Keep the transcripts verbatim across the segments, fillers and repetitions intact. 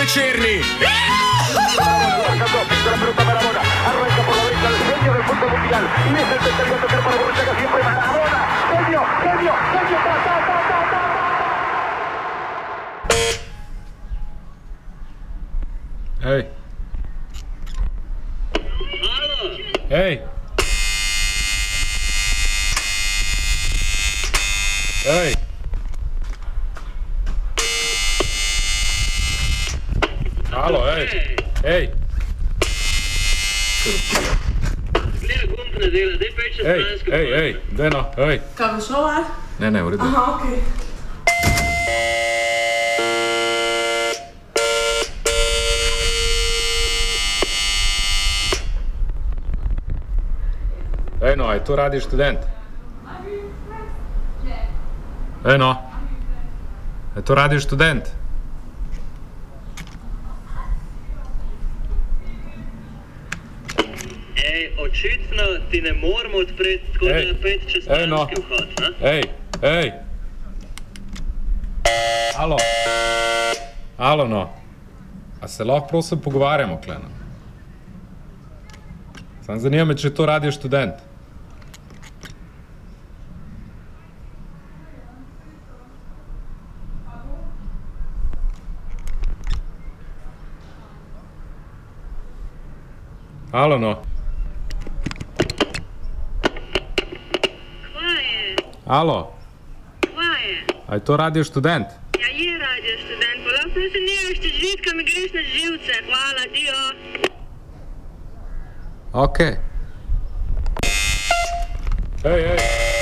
večerni. Hej. Hej. Hej. Halo, hej. Hej. Hej, hej, hej, daj no, hej. Kaj bo šlo, ali? Ne, ne, v redu. Aha, okej. Ej no, aj to radi študent? Ej no, aj to radi študent? Ej, očitno ti ne moramo odpreti tako da pet čez stranski vhod, ne? Ej, ej! Alo? Alo no, a se lahko prosim pogovarjamo, Kleno? Sam zanima me, če to radi študent. Alo no. Kva je? Alo. Kva je? Aj to radio študent? Ja je radio študent, pa lahko se nemaš te žvitka, mi greš na živce. Hvala, dio. Ok. Hey, hey.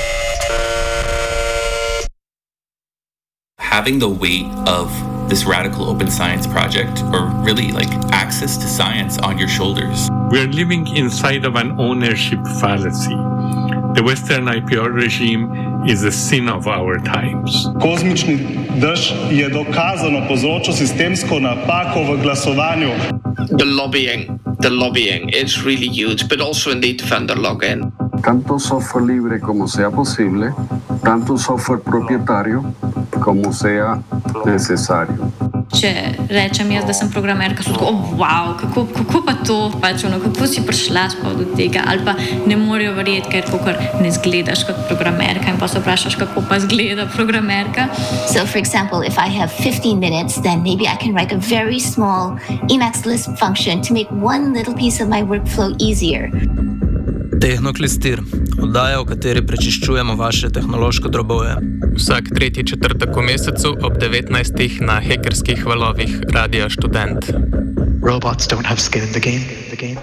Having the weight of this radical open science project, or really like access to science, on your shoulders. We're living inside of an ownership fallacy. The Western I P R regime is a sin of our times. Kozmični dež je dokazano povzročil sistemsko napako v glasovanju. The lobbying, the lobbying is really huge, but also indeed vendor login. Tanto software libre como sea posible, tanto software propietario como sea necesario. Če rečem jaz, da sem programerka, so tako, oh, wow, kako, kako pa to, pač ono, kako si prišla spod do tega, ali pa ne morejo verjeti, ker kakor ne zgledaš kot programerka in pa se vprašaš, kako pa zgleda programerka. So for example, if I have fifteen minutes, then maybe I can write a very small Emacs Lisp function to make one little piece of my workflow easier. Tehnoklistir, oddaja, v kateri prečiščujemo vaše tehnološko drobove. Vsak tretji četrtek v mesecu ob devetnajstih na hekerskih valovih Radia Študent. Robots don't have skin in the game. The game.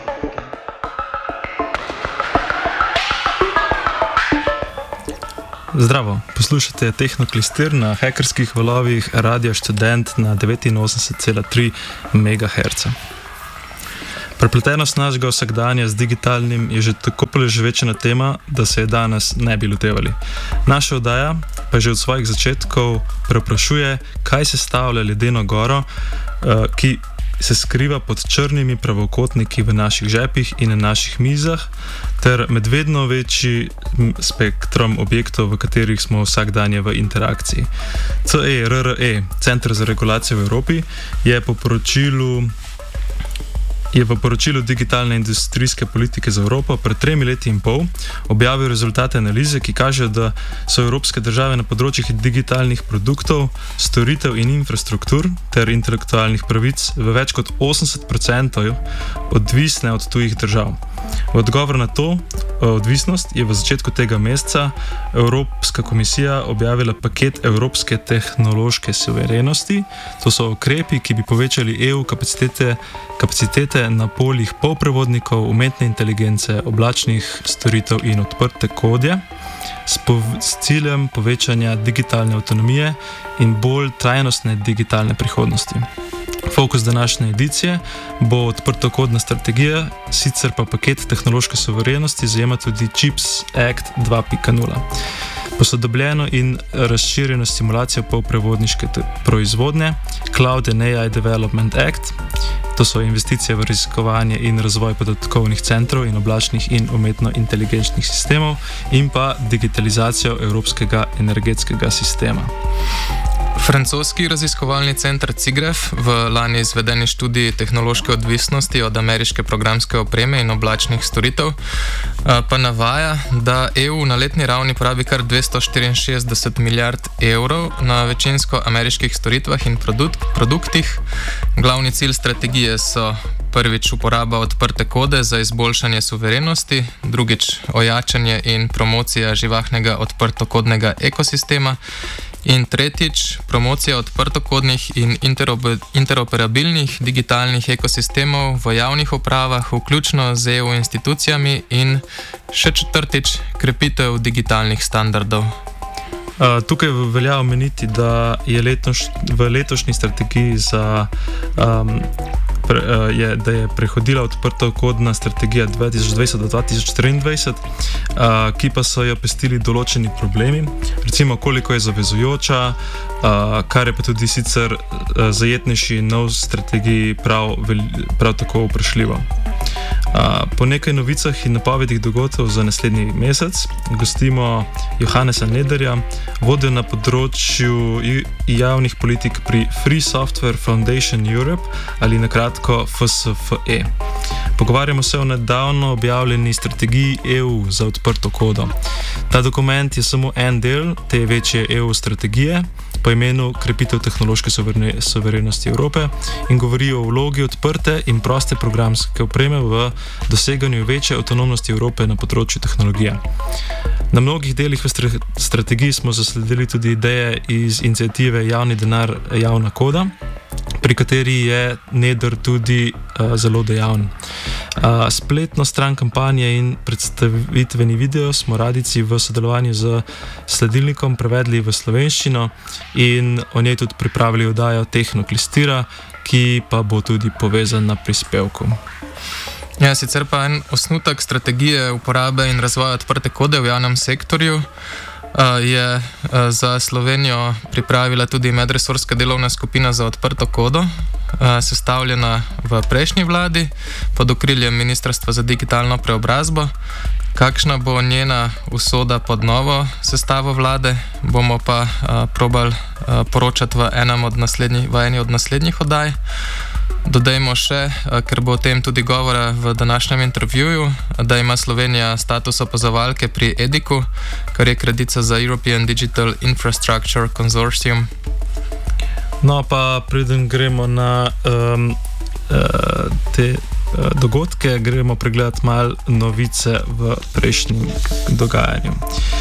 Zdravo, poslušate Tehnoklistir na hekerskih valovih Radia Študent na devetinosemdeset cela tri megaherca. Prepletenost našega vsakdanja z digitalnim je že tako prežvečena tema, da se je danes ne bi lotevali. Naša oddaja pa že od svojih začetkov preprašuje, kaj se stavlja ledeno goro, ki se skriva pod črnimi pravokotniki v naših žepih in na naših mizah, ter med vedno večji spektrom objektov, v katerih smo vsakdanje v interakciji. C E R R E, Center za regulacijo v Evropi, je po poročilu je v poročilu digitalne industrijske politike za Evropo pred tremi leti in pol objavil rezultate analize, ki kažejo, da so evropske države na področjih digitalnih produktov, storitev in infrastruktur ter intelektualnih pravic v več kot osemdeset procentov odvisne od tujih držav. V odgovor na to odvisnost je v začetku tega meseca Evropska komisija objavila paket Evropske tehnološke suverenosti. To so ukrepi, ki bi povečali E U kapacitete, kapacitete na poljih polprevodnikov, umetne inteligence, oblačnih storitev in odprte kodje s, pov- s ciljem povečanja digitalne avtonomije in bolj trajnostne digitalne prihodnosti. Fokus današnje edicije bo odprtokodna strategija, sicer pa paket tehnološke suverenosti zajema tudi Chips Act dva pika nula. Posodobljeno in razširjeno stimulacijo polprevodniške proizvodnje, Cloud and A I Development Act, to so investicije v raziskovanje in razvoj podatkovnih centrov in oblačnih in umetno inteligenčnih sistemov in pa digitalizacijo evropskega energetskega sistema. Francoski raziskovalni center CIGREF v lani izvedeni študiji tehnološke odvisnosti od ameriške programske opreme in oblačnih storitev pa navaja, da E U na letni ravni porabi kar dvesto štiriinšestdeset milijard evrov na večinsko ameriških storitvah in produkt, produktih. Glavni cilj strategije so prvič uporaba odprte kode za izboljšanje suverenosti, drugič ojačanje in promocija živahnega odprtokodnega ekosistema in tretjič promocija odprtokodnih in interoperabilnih digitalnih ekosistemov v javnih upravah, vključno z E U institucijami in še četrtič krepitev digitalnih standardov. Uh, tukaj velja omeniti, da je letoš, v letošnji strategiji za, um, pre, uh, je, da je prehodila odprtokodna strategija dva tisoč dvajset do dva tisoč triindvajset, uh, ki pa so jo pestili določeni problemi, recimo koliko je zavezujoča, uh, kar je pa tudi sicer uh, zajetnejši nov strategiji prav, vel, prav tako vprašljivo. Uh, po nekaj novicah in napovedih dogodkov za naslednji mesec gostimo Johannesa Nederja, vodjo na področju javnih politik pri Free Software Foundation Europe ali nakratko F S F E. Pogovarjamo se o nedavno objavljeni strategiji E U za odprto kodo. Ta dokument je samo en del te večje E U strategije po imenu krepitev tehnološke suverenosti Evrope in govori o vlogi odprte in proste programske opreme v doseganju večje avtonomnosti Evrope na področju tehnologije. Na mnogih delih v strategiji smo zasledili tudi ideje iz iniciative Javni denar, javna koda, pri kateri je Neder tudi uh, zelo dejaven. Uh, spletno stran kampanje in predstavitveni video smo radici v sodelovanju z sledilnikom prevedli v slovenščino in o njej tudi pripravili oddajo Tehnoklistira, ki pa bo tudi povezan na prispevku. Ja, sicer pa en osnutek strategije uporabe in razvoja odprte kode v javnem sektorju je za Slovenijo pripravila tudi medresorska delovna skupina za odprto kodo, sestavljena v prejšnji vladi pod okriljem Ministrstva za digitalno preobrazbo. Kakšna bo njena usoda pod novo sestavo vlade, bomo pa probali poročati v enem od naslednjih, v eni od naslednjih oddaj. Dodajmo še, ker bo o tem tudi govora v današnjem intervjuju, da ima Slovenija status opazovalke pri E D I C-u, kar je kredica za European Digital Infrastructure Consortium. No, pa preden gremo na um, uh, te uh, dogodke, gremo pregledati malo novice v prejšnjem dogajanju.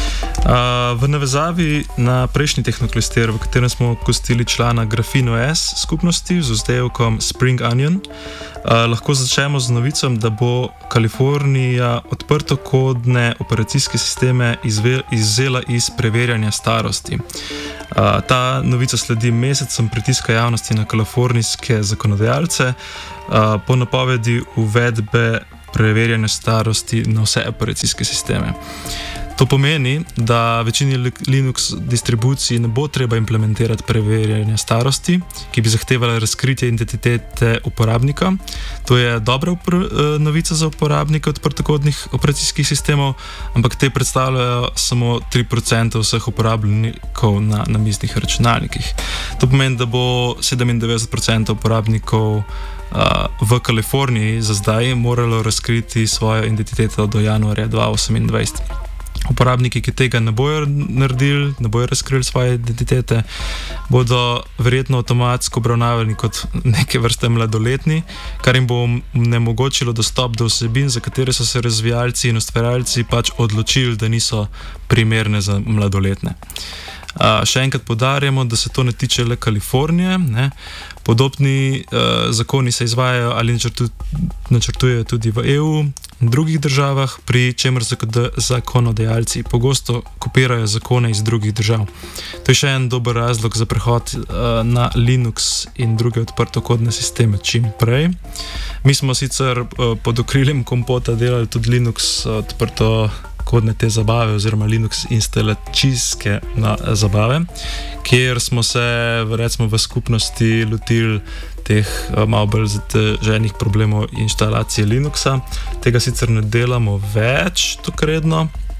Uh, v navezavi na prejšnji Tehnoklistir, v katerem smo gostili člana Grafino S skupnosti z vzdevkom Spring Onion, uh, lahko začnemo z novicom, da bo Kalifornija odprtokodne operacijske sisteme izve, izvzela iz preverjanja starosti. Uh, ta novica sledi mesecem pritiska javnosti na kalifornijske zakonodajalce uh, po napovedi uvedbe preverjanja starosti na vse operacijske sisteme. To pomeni, da večini Linux distribucij ne bo treba implementirati preverjanja starosti, ki bi zahtevala razkritje identitete uporabnika. To je dobra novica za uporabnike odprtokodnih operacijskih sistemov, ampak te predstavljajo samo tri procente vseh uporabnikov na namiznih računalnikih. To pomeni, da bo sedemindevetdeset procentov uporabnikov Uh, v Kaliforniji za zdaj moralo razkriti svojo identiteto do januarja dva tisoč osemindvajset. Uporabniki, ki tega ne bojo naredili, ne bojo razkrili svoje identitete, bodo verjetno avtomatsko obravnavani kot neke vrste mladoletni, kar jim bo onemogočilo dostop do vsebin, za katere so se razvijalci in ustvarjalci pač odločili, da niso primerne za mladoletne. Uh, še enkrat poudarjamo, da se to ne tiče le Kalifornije, ne. Podobni uh, zakoni se izvajajo ali načrtu, načrtujejo tudi v E U in drugih državah, pri čemer zakonodajalci pogosto kopirajo zakone iz drugih držav. To je še en dober razlog za prehod uh, na Linux in druge odprtokodne sisteme čim prej. Mi smo sicer uh, pod okriljem Kompota delali tudi Linux uh, odprto kodne te zabave oziroma Linux instalacijske na, zabave, kjer smo se recimo v skupnosti lotili teh malo bolj zateženih problemov inštalacije Linuxa. Tega sicer ne delamo več tokredno,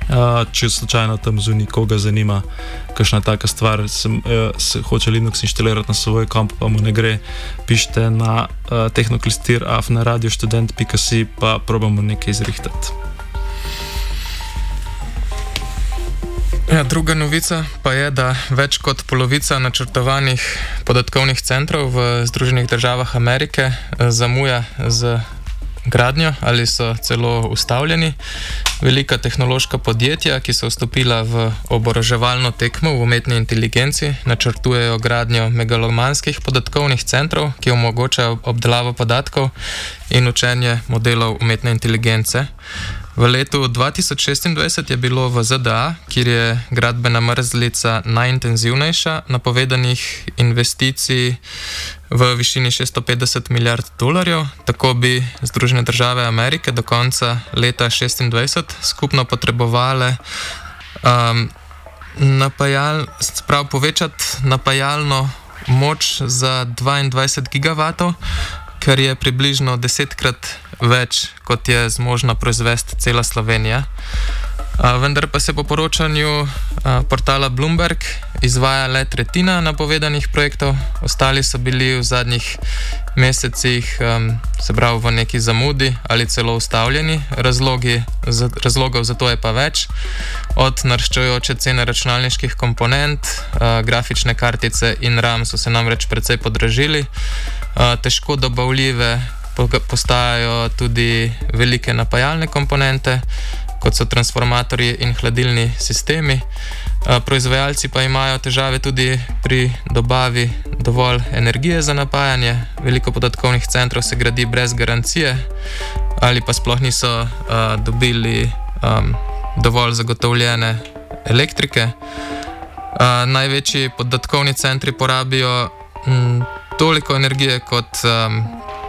Uh, če slučajno tam zunaj koga zanima, kakšna taka stvar, sem, uh, se hoče Linux inštalirati na svoj komp, pa mu ne gre, pišite na uh, tehnoklistir af na radioštudent pika si, pa probamo nekaj izrihtati. Ja, druga novica pa je, da več kot polovica načrtovanih podatkovnih centrov v Združenih državah Amerike zamuja z gradnjo ali so celo ustavljeni. Velika tehnološka podjetja, ki so vstopila v oboroževalno tekmo v umetni inteligenci, načrtujejo gradnjo megalomanskih podatkovnih centrov, ki omogočajo obdelavo podatkov in učenje modelov umetne inteligence. V letu dva tisoč šestindvajset je bilo v Z D A, kjer je gradbena mrzlica najintenzivnejša, napovedanih investicij v višini šeststo petdeset milijard dolarjev. Tako bi Združene države Amerike do konca leta šestindvajset skupno potrebovale um, napajal, sprav povečati napajalno moč za dvaindvajset gigavatov, kar je približno desetkrat več, kot je zmožna proizvesti cela Slovenija. A, vendar pa se po poročanju a, portala Bloomberg izvaja le tretjina napovedanih projektov, ostali so bili v zadnjih mesecih um, se pravi v neki zamudi ali celo ustavljeni. Razlogi, z, razlogov za to je pa več. Od naraščajoče cene računalniških komponent, a, grafične kartice in RAM so se namreč precej podražili. A, težko dobavljive postajajo tudi velike napajalne komponente, kot so transformatorji in hladilni sistemi. Proizvajalci pa imajo težave tudi pri dobavi dovolj energije za napajanje. Veliko podatkovnih centrov se gradi brez garancije ali pa sploh niso uh, dobili um, dovolj zagotovljene elektrike. Uh, največji podatkovni centri porabijo m, toliko energije kot um,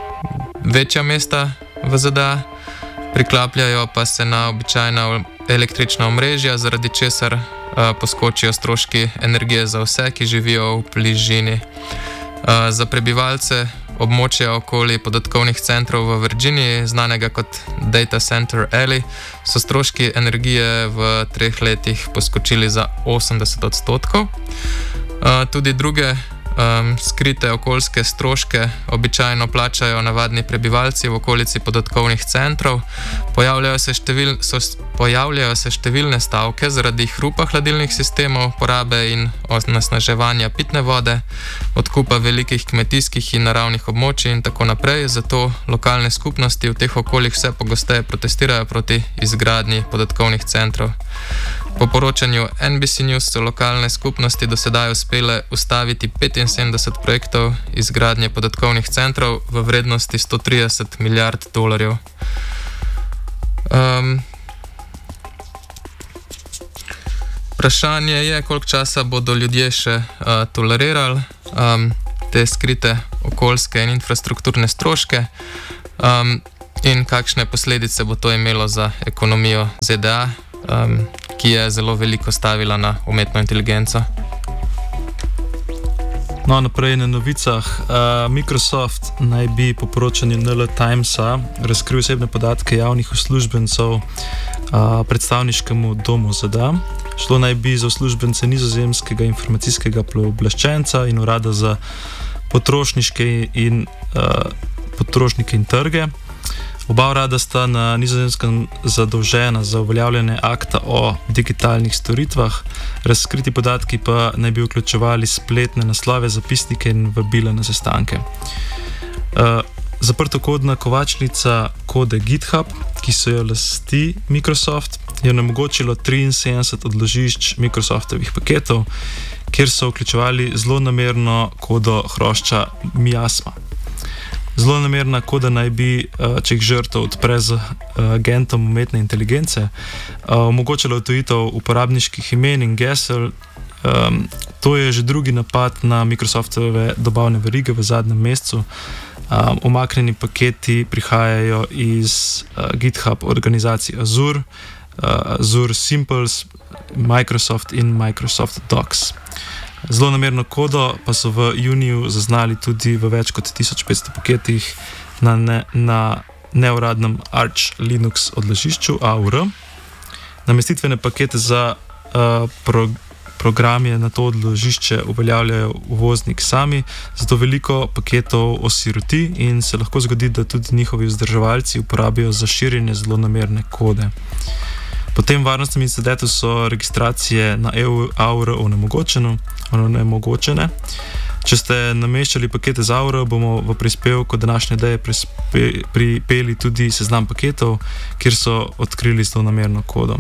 večja mesta v Z D A, priklapljajo pa se na običajna električna omrežja, zaradi česar uh, poskočijo stroški energije za vse, ki živijo v bližini. Uh, za prebivalce območja okoli podatkovnih centrov v Virginiji, znanega kot Data Center Alley, so stroški energije v treh letih poskočili za osemdeset odstotkov. Uh, tudi druge Um, skrite okoljske stroške običajno plačajo navadni prebivalci v okolici podatkovnih centrov. Pojavljajo se, števil, so, pojavljajo se številne stavke zaradi hrupa hladilnih sistemov, porabe in onesnaževanja pitne vode, odkupa velikih kmetijskih in naravnih območij in tako naprej. Zato lokalne skupnosti v teh okoljih vse pogosteje protestirajo proti izgradnji podatkovnih centrov. Po poročanju N B C News so lokalne skupnosti do sedaj uspele ustaviti petinsedemdeset projektov izgradnje podatkovnih centrov v vrednosti sto trideset milijard dolarjev. Um, vprašanje je, koliko časa bodo ljudje še uh, tolerirali um, te skrite okoljske in infrastrukturne stroške um, in kakšne posledice bo to imelo za ekonomijo Z D A, um, ki je zelo veliko stavila na umetno inteligenco. No, naprej na novicah. Uh, Microsoft naj bi po poročanju N L Timesa razkril osebne podatke javnih uslužbencev uh, predstavniškemu domu Z D A. Šlo naj bi za uslužbence nizozemskega informacijskega pooblaščenca in urada za potrošniške in, uh, potrošnike in trge. Oba urada sta na Nizozemskem zadolžena za uveljavljanje akta o digitalnih storitvah. Razkriti podatki pa naj bi vključevali spletne naslove, zapisnike in vabila na sestanke. Uh, zaprtokodna kovačnica kode GitHub, ki so jo lasti Microsoft, je onemogočilo triinsedemdeset odložišč Microsoftovih paketov, kjer so vključevali zlonamerno kodo hrošča Miasma. Zlonamerna koda naj bi, če jih žrtev odpre z agentom umetne inteligence, omogočala odtujitev uporabniških imen in gesel. To je že drugi napad na Microsoftove dobavne verige v zadnjem mesecu. Umaknjeni paketi prihajajo iz GitHub organizacij Azure, Azure Simples, Microsoft in Microsoft Docs. Zlonamerno kodo pa so v juniju zaznali tudi v več kot tisoč petsto paketih na, ne, na neuradnem Arch Linux odložišču A U R. Namestitvene pakete za uh, pro, programe na to odložišče uveljavljajo uvoznik sami, zato veliko paketov osiroti in se lahko zgodi, da tudi njihovi vzdrževalci uporabijo za širjenje zlonamerne kode. Po tem varnostnem incidentu so registracije na E U Aura onemogočene. Če ste nameščali pakete z Aura, bomo v prispevku današnje ideje prispe, pripeli tudi seznam paketov, kjer so odkrili zlonamerno kodo.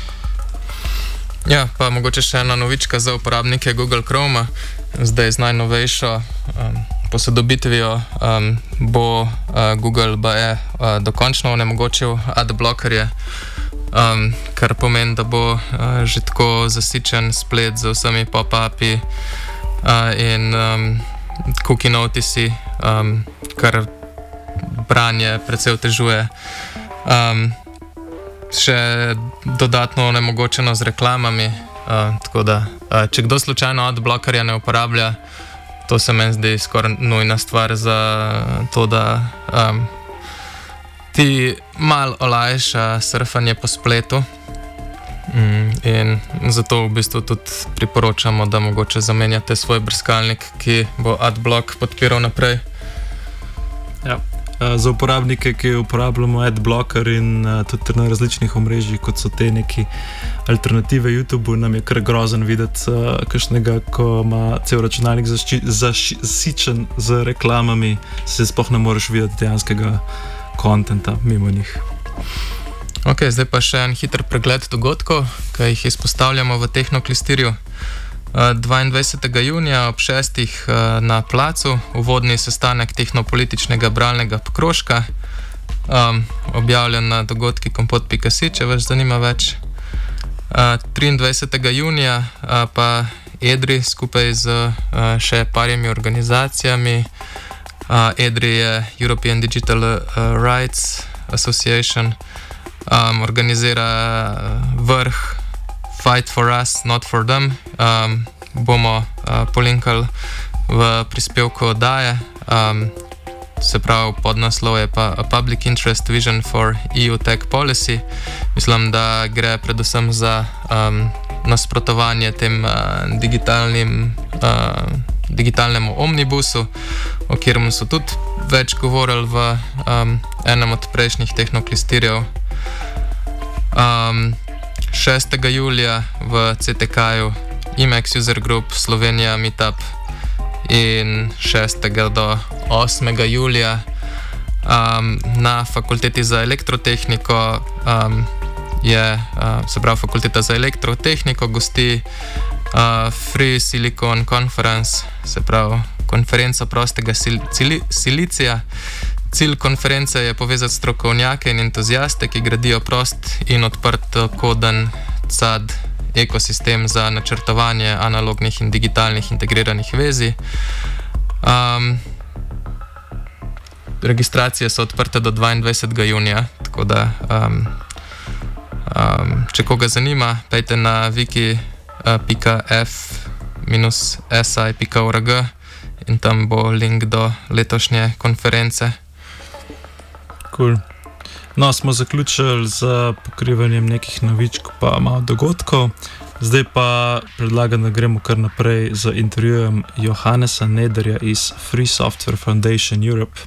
Ja, pa mogoče še ena novička za uporabnike Google Chroma. Zdaj z najnovejšo um, posodobitvijo um, bo uh, Google baje uh, dokončno onemogočil adblockerje, um, kar pomeni, da bo uh, že tako zasičen splet z vsemi pop-upi uh, in um, cookie notisi, um, kar branje precej otežuje. Um, še dodatno onemogočeno z reklamami, uh, tako da, uh, če kdo slučajno adblockerja ne uporablja, to se meni zdi skoraj nujna stvar za to, da um, ti malo olajša surfanje po spletu. Mm, in zato v bistvu tudi priporočamo, da mogoče zamenjate svoj brskalnik, ki bo adblock podpiral naprej. Ja. Za uporabnike, ki uporabljamo adblocker in uh, tudi na različnih omrežjih, kot so te neki alternative YouTubeu, nam je kar grozen videti uh, kakšnega, ko ima cel računalnik zasičen z reklamami, se sploh ne moreš videti dejanskega kontenta mimo njih. Ok, zdaj pa še en hiter pregled dogodkov, ki jih izpostavljamo v Tehnoklistirju. dvaindvajsetega junija ob šestih na placu, uvodni sestanek tehnopolitičnega bralnega krožka, um, objavljen na dogodki kompot pika si, če vas zanima več. Uh, triindvajsetega junija uh, pa EDRI skupaj z uh, še parimi organizacijami. Uh, EDRI je European Digital uh, Rights Association, um, organizira vrh Fight for us, not for them. Um, bomo uh, polinkali v prispevku oddaje. Um, se pravi, podnaslov je pa A Public Interest Vision for E U Tech Policy. Mislim, da gre predvsem za um, nasprotovanje tem uh, digitalnim, uh, digitalnemu omnibusu, o katerem so tudi več govorili v um, enem od prejšnjih tehnoklistirjev. Um, šestega julija v C T K-ju Emacs User Group Slovenija Meetup in šestega do osmega julija um, na Fakulteti za elektrotehniko um, je, uh, se pravi, Fakulteta za elektrotehniko gosti uh, Free Silicon Conference, se pravi, konferenca prostega sil cili silicija. Cilj konference je povezati strokovnjake in entuziaste, ki gradijo prost in odprt koden C A D ekosistem za načrtovanje analognih in digitalnih integriranih vezi. Um, registracije so odprte do dvaindvajsetega junija, tako da um, um, če koga zanima, pejte na wiki pika f s i pika org in tam bo link do letošnje konference. Cool. No, smo zaključili z pokrivanjem nekih novičk pa malo dogodkov. Zdaj pa predlagam, da gremo kar naprej z intervjujem Johannesa Nederja iz Free Software Foundation Europe.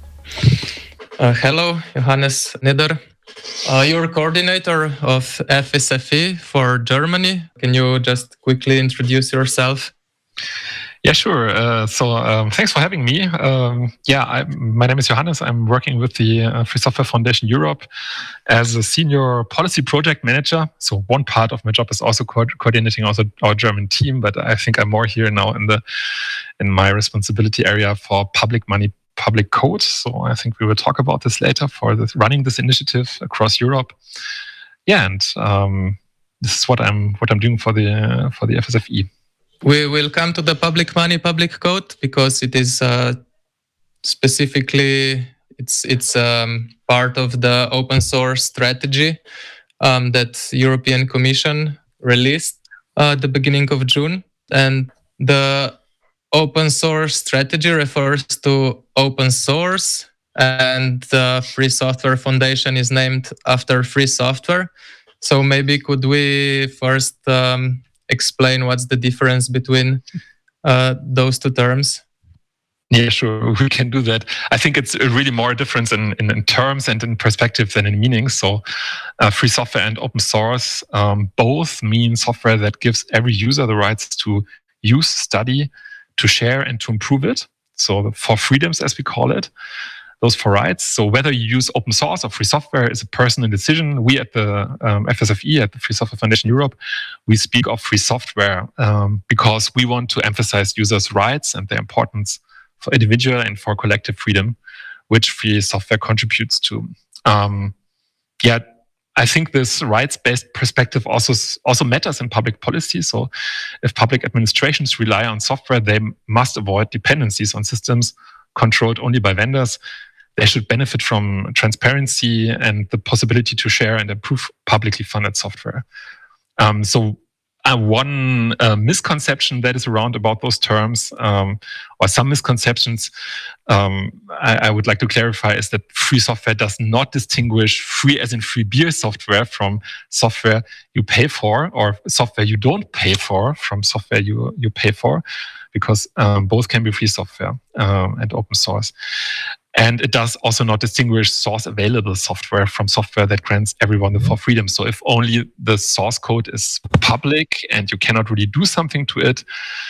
Uh, hello, Johannes Neder. Uh, you're coordinator of F S F E for Germany. Can you just quickly introduce yourself? Yeah, sure. Uh, so um, thanks for having me. Um, yeah, I, my name is Johannes. I'm working with the uh, Free Software Foundation Europe as a senior policy project manager. So one part of my job is also co coordinating also our German team, but I think I'm more here now in the in my responsibility area for public money, public code. So I think we will talk about this later for this, running this initiative across Europe. Yeah, and um, this is what I'm what I'm doing for the uh, for the F S F E. We will come to the public money, public code because it is uh, specifically it's it's um, part of the open source strategy um, that European Commission released uh, at the beginning of June, and the open source strategy refers to open source, and the Free Software Foundation is named after free software. So maybe could we first um, explain what's the difference between uh, those two terms? Yeah, sure, we can do that. I think it's really more a difference in, in, in terms and in perspective than in meaning. So uh, free software and open source um, both mean software that gives every user the rights to use, study, to share, and to improve it. So for freedoms, as we call it, those four rights. So whether you use open source or free software is a personal decision. We at the um, F S F E, at the Free Software Foundation Europe, we speak of free software um, because we want to emphasize users' rights and their importance for individual and for collective freedom, which free software contributes to. Um, yeah, I think this rights-based perspective also also matters in public policy. So if public administrations rely on software, they must avoid dependencies on systems controlled only by vendors. They should benefit from transparency and the possibility to share and improve publicly funded software. Um, so Uh, one uh, misconception that is around about those terms, um, or some misconceptions um, I, I would like to clarify, is that free software does not distinguish free as in free beer software from software you pay for, or software you don't pay for from software you, you pay for, because um, both can be free software um, and open source. And it does also not distinguish source available software from software that grants everyone the full freedom. So if only the source code is public and you cannot really do something to it,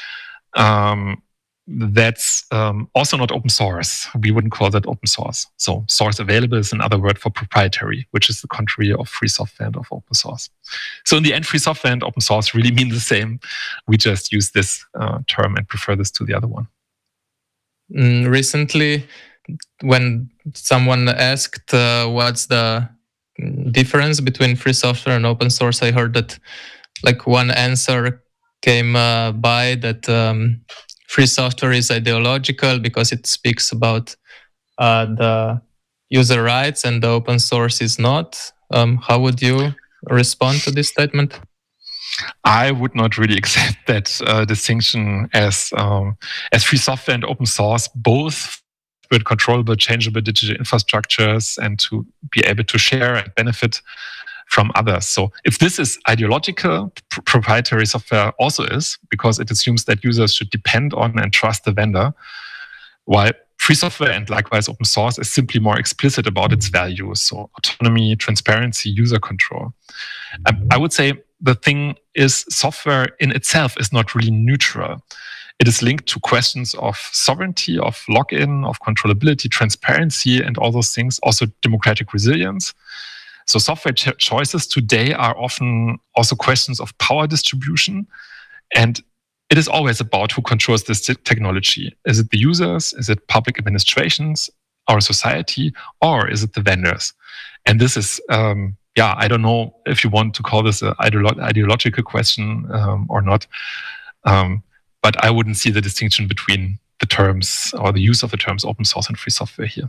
um, that's um, also not open source. We wouldn't call that open source. So source available is another word for proprietary, which is the contrary of free software and of open source. So in the end, free software and open source really mean the same. We just use this uh, term and prefer this to the other one. Mm, recently, when someone asked uh, what's the difference between free software and open source, I heard that like one answer came uh, by that um, free software is ideological because it speaks about uh, the user rights and the open source is not. Um, how would you respond to this statement? I would not really accept that uh, distinction, as um, as free software and open source both build controllable, changeable digital infrastructures and to be able to share and benefit from others. So if this is ideological, pr- proprietary software also is, because it assumes that users should depend on and trust the vendor, while free software and likewise open source is simply more explicit about its values. So autonomy, transparency, user control. Um, I would say the thing is software in itself is not really neutral. It is linked to questions of sovereignty, of login, of controllability, transparency, and all those things, also democratic resilience. So software ch- choices today are often also questions of power distribution. And it is always about who controls this t- technology. Is it the users? Is it public administrations, our society, or is it the vendors? And this is, um, yeah, I don't know if you want to call this an ideolo- ideological question um, or not. Um, But I wouldn't see the distinction between the terms or the use of the terms open source and free software here.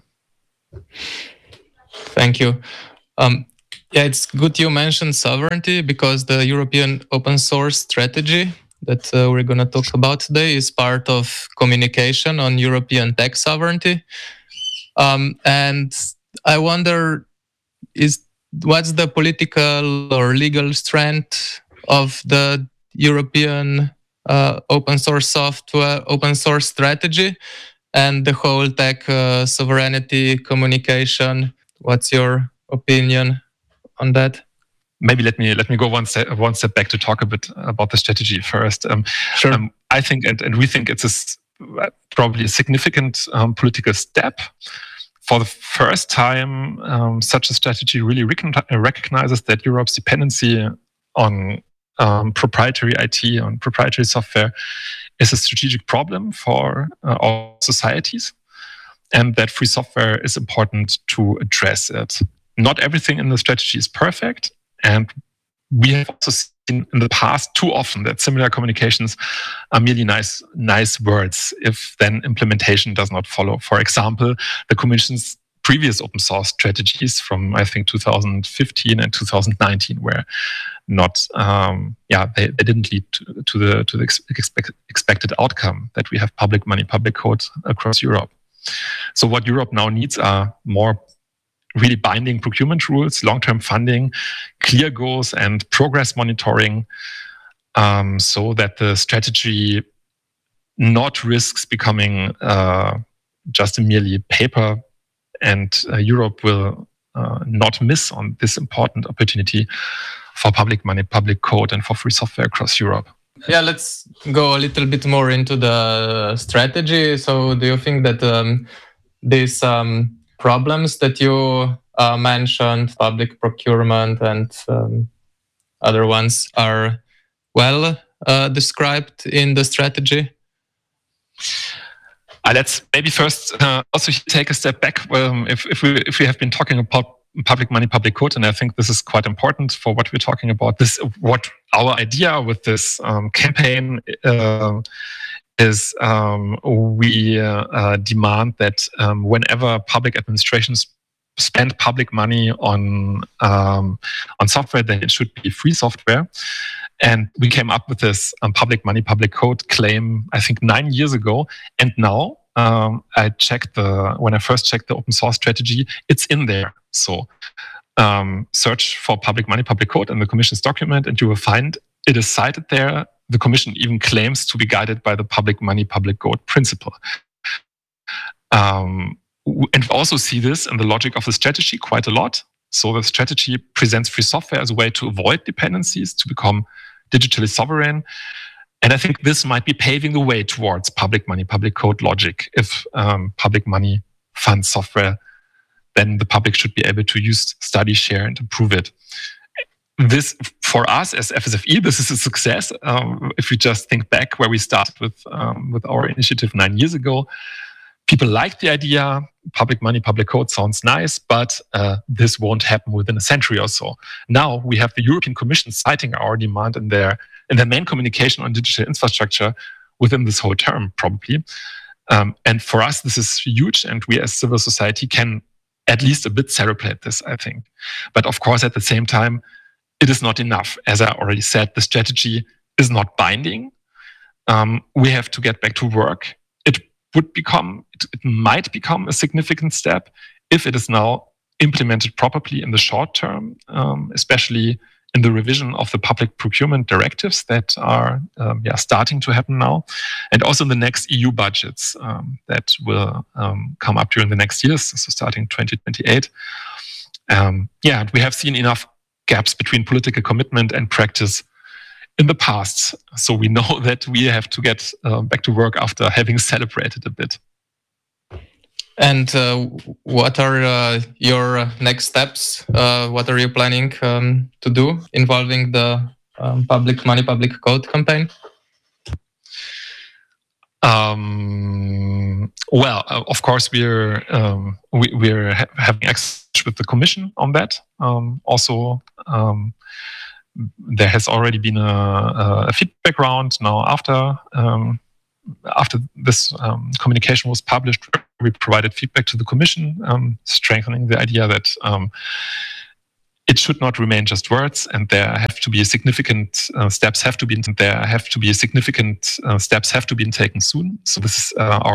Thank you. Um, yeah, it's good you mentioned sovereignty, because the European open source strategy that uh, we're going to talk about today is part of communication on European tech sovereignty. Um, and I wonder, is what's the political or legal strength of the European Uh, open source software, open source strategy, and the whole tech uh, sovereignty communication? What's your opinion on that? Maybe let me let me go one step one step back to talk a bit about the strategy first. Um, sure. Um, I think, and, and we think it's a, probably a significant um, political step. For the first time, um, such a strategy really recon- recognizes that Europe's dependency on Um, proprietary I T, on proprietary software, is a strategic problem for uh, all societies, and that free software is important to address it. Not everything in the strategy is perfect, and we have also seen in the past too often that similar communications are merely nice, nice words if then implementation does not follow. For example, the Commission's previous open source strategies from, I think, two thousand fifteen and two thousand nineteen were not, um, yeah, they, they didn't lead to, to the to the expect, expected outcome that we have public money, public code across Europe. So what Europe now needs are more really binding procurement rules, long-term funding, clear goals, and progress monitoring, um, so that the strategy not risks becoming uh, just a merely paper, and uh, Europe will uh, not miss on this important opportunity for public money, public code, and for free software across Europe. Yeah, let's go a little bit more into the strategy. So do you think that um, these um, problems that you uh, mentioned, public procurement and um, other ones, are well uh, described in the strategy? Uh, let's maybe first uh, also take a step back. Um, if, if we if we have been talking about public money, public code, and I think this is quite important for what we're talking about. This what our idea with this um, campaign uh, is. Um, we uh, uh, demand that um, whenever public administrations spend public money on um, on software, then it should be free software. And we came up with this um, public money, public code claim, I think nine years ago. And now um, I checked the, when I first checked the open source strategy, it's in there. So um, search for public money, public code in the Commission's document, and you will find it is cited there. The Commission even claims to be guided by the public money, public code principle. Um, and we also see this in the logic of the strategy quite a lot. So the strategy presents free software as a way to avoid dependencies, to become digitally sovereign. And I think this might be paving the way towards public money, public code logic. If um, public money funds software, then the public should be able to use, study, share, and improve it. This, for us as F S F E, this is a success. Um, if we just think back where we started with, um, with our initiative nine years ago, people liked the idea. Public money, public code sounds nice, but uh, this won't happen within a century or so. Now we have the European Commission citing our demand in their in their main communication on digital infrastructure within this whole term, probably. Um, and for us, this is huge, and we as civil society can at least a bit celebrate this, I think. But of course, at the same time, it is not enough. As I already said, the strategy is not binding. Um, we have to get back to work. It would become, it, it might become a significant step if it is now implemented properly in the short term, um, especially in the revision of the public procurement directives that are um, yeah, starting to happen now, and also in the next E U budgets um, that will um, come up during the next years, so starting twenty twenty-eight. Um, yeah, we have seen enough gaps between political commitment and practice in the past. So we know that we have to get uh, back to work after having celebrated a bit. And uh, what are uh, your next steps? Uh, what are you planning um, to do involving the um, public money, public code campaign? Um, well, uh, of course, we're um, we, we're ha- having access with the Commission on that. Um, also, um, there has already been a, a feedback round now after um, after this um, communication was published. We provided feedback to the Commission, um, strengthening the idea that um, it should not remain just words, and there have to be significant uh, steps have to be there have to be significant uh, steps have to be taken soon. So this is uh, our